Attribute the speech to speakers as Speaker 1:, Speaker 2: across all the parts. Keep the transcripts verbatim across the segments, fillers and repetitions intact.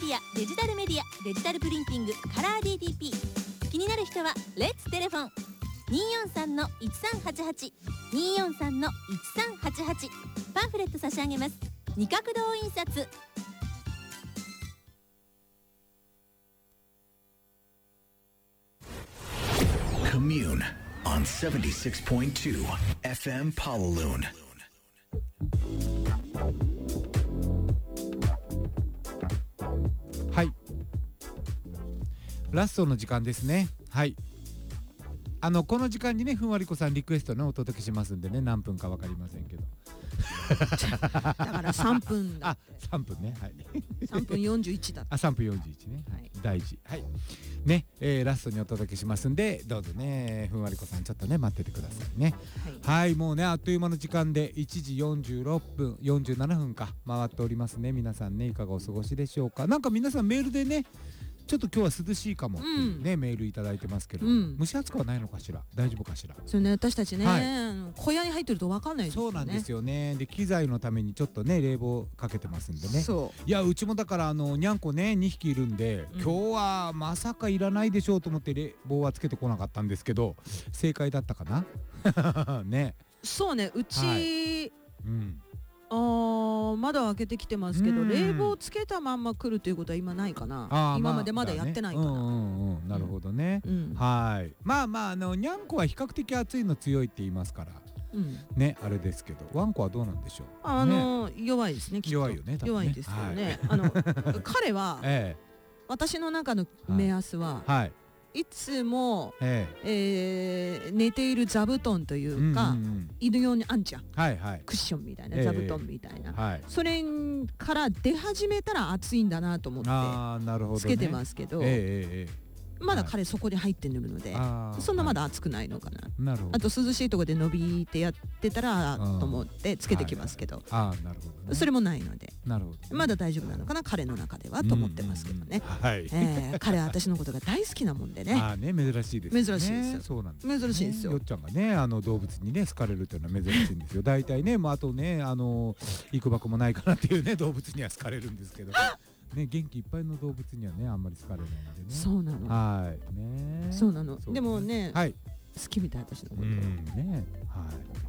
Speaker 1: ア、デジタルメディア、デジタルプリンティング、カラー ディーティーピー。 気になる人はレッツテレフォン にーよんさんのいちさんはちはち にーよんさんのいちさんはちはち。パンフレット差し上げます。二角堂印刷。
Speaker 2: Commune on seventy-six point two F M Pawaloon。
Speaker 3: はい、ラストの時間ですね。はい、あのこの時間にね、ふんわりこさんリクエストねお届けしますんでね、何分か分かりませんけど
Speaker 4: だからさんぷんだって。
Speaker 3: あ、さんぷんね、はい
Speaker 4: さんぷんよんじゅういちだって。
Speaker 3: あ、さんぷんよんじゅういちね、
Speaker 4: はい、
Speaker 3: 大事。はいね、えー、ラストにお届けしますんで、どうぞね、ふんわりこさんちょっとね待っててくださいね。はい、はい、もうねあっという間の時間でいちじよんじゅうろっぷんよんじゅうななふんか回っておりますね。皆さんねいかがお過ごしでしょうか。なんか皆さんメールでね、ちょっと今日は涼しいかもっていうね、うん、メールいただいてますけど、うん、蒸し暑くはないのかしら、大丈夫かしら。
Speaker 4: そうね、私たちね、はい、あの小屋に入ってると分かんないですよね。
Speaker 3: そうなんですよね。で機材のためにちょっとね冷房かけてますんでね。そういや、うちもだからあのにゃんこねにひきいるんで、うん、今日はまさかいらないでしょうと思って冷房はつけてこなかったんですけど、正解だったかなね。
Speaker 4: そうね、うち、はい、うん、あ窓開けてきてますけど、冷房つけたまんま来るということは今ないかな。今までまだやってないかな。
Speaker 3: なるほどね、うん、はい。まあまああのにゃんこは比較的暑いの強いって言いますから、うん、ねあれですけど、ワンコはどうなんでしょう。
Speaker 4: あの、ね、弱いですね、きっと。
Speaker 3: 弱いよね、多分ね。
Speaker 4: 弱いですけどね、はい、あの彼は、ええ、私の中の目安は、はいはい、いつも、えええー、寝ている座布団というか、うんうんうん、犬用にあんちゃん、はいはい、クッションみたいな、えー、座布団みたいな、はい、それから出始めたら暑いんだなと思ってつけてますけど、ね、えーえーまだ彼そこで入って寝るので、はい、そんなまだ暑くないのかな。なるほど。あと涼しいところで伸びてやってたらと思ってつけてきますけど、ああなるほど、ね、それもないので、なるほど、ね、まだ大丈夫なのかな、彼の中ではと思ってますけどね。はい、えー、彼は私のことが大好きなもんでね。ああね、珍しいですね。珍しいですよ。そうなんです、ね、珍しいですよ。よっちゃんがねあの動物にね好かれるというのは珍しいんですよ。大体ね、まあ、あとねあのいくばくもないかなっていうね動物には好かれるんですけど。ね、元気いっぱいの動物にはねあんまり好かれないのでね。そうなの。はいね。そうなの。でもね、はい、好きみたい、私のこと。うんね、はい。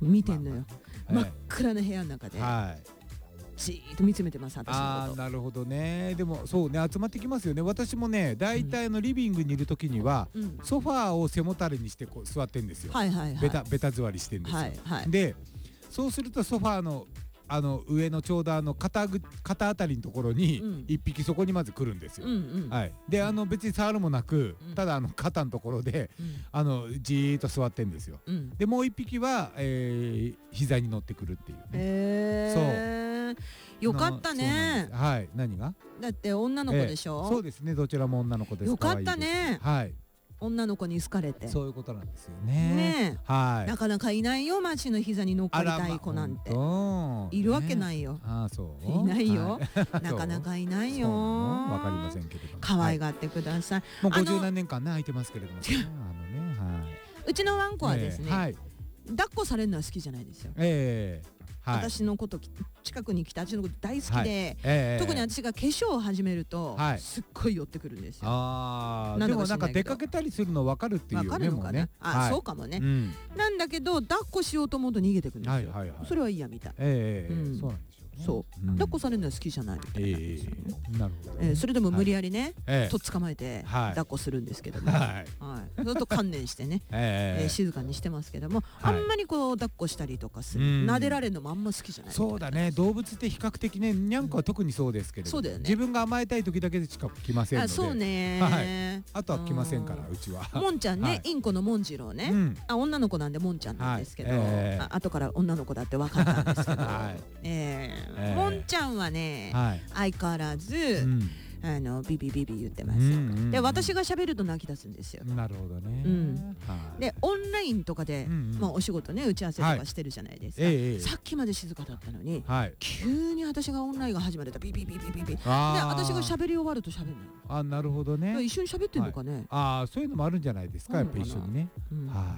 Speaker 4: 見てんのよ。真っ暗な部屋の中で。はい。じーっと見つめてます、私のこと。ああ、なるほどね。でもそうね、集まってきますよね。私もね、大体のリビングにいる時には、うん、ソファーを背もたれにしてこう座ってんですよ。はいはいはい。ベタベタ座りしてんですよ。はいはい。で、そうするとソファーのあの上のちょうどあの 肩, 肩あたりのところに一匹そこにまず来るんですよ。うんうん、はい、であの別に触るもなく、うん、ただあの肩のところで、うん、あのじーっと座ってんですよ。うん、でもう一匹は、えー、膝に乗ってくるっていうね。へー、そうよかったね。はい、何が？だって女の子でしょ。えー、そうですね、どちらも女の子です。よかったね。はい。女の子に好かれて、そういうことなんですよね。ね、はい。なかなかいないよ、マチの膝に乗っかりたい子なんて、ま、いるわけないよ。ね、あ、そう。いないよ。はい、なかなかいないよ。わかりませんけれども。可愛がってください。はい、もうごじゅうなんねんかんね空いてますけれども、ね、あのね、はい。うちのワンコはですね、えーはい、抱っこされるのは好きじゃないですよ。ええー。はい、私のこと近くに来て私のこと大好きで、はい、えー、特に私が化粧を始めると、はい、すっごい寄ってくるんですよ。ああ、でもなんか出かけたりするの分かるっていうね。分かるのかな、ね、あ、はい、そうかもね、うん、なんだけど抱っこしようと思うと逃げてくるんですよ。はいはいはい、それは嫌みたい。えーうん、そうなんですよね。そう、うん、抱っこされるのは好きじゃないみたいなんですよね。えー、なるほどね。えー、それでも無理やりね、はい、とっ捕まえて抱っこするんですけども、はいはい、ずっと観念してね、えーえー、静かにしてますけども、はい、あんまりこう抱っこしたりとかする、撫でられるのもあんま好きじゃない。そうだね、動物って比較的ね、にゃんこは特にそうですけれど、そうだよね、自分が甘えたい時だけでしか来ませんので。あ、そうね、はい、あとは来ませんから、うちは。もんちゃんね、はい、インコのもんじろうね、うん、あ、女の子なんでもんちゃんなんですけど、はい、えー、あ後から女の子だって分かったんですけど、はい、えーえー、もんちゃんはね、はい、相変わらず、うん、あのビビビビ言ってます。うんうんうん、で私が喋ると泣き出すんですよ。なるほどね。うん、はい、でオンラインとかで、うんうん、まあ、お仕事ね打ち合わせとかしてるじゃないですか。はい、えー、さっきまで静かだったのに、はい、急に私がオンラインが始まるとビビビビビビで私が喋り終わると喋るの。あ、なるほどね。一緒に喋ってんのかね。はい、ああ、そういうのもあるんじゃないですか、やっぱり一緒にね。うん、はい、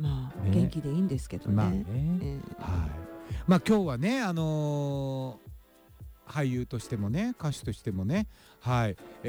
Speaker 4: まあ、ね、元気でいいんですけどね。まあね、えー、はい、まあ今日はね、あのー
Speaker 3: 俳優としてもね歌手としてもねはい、え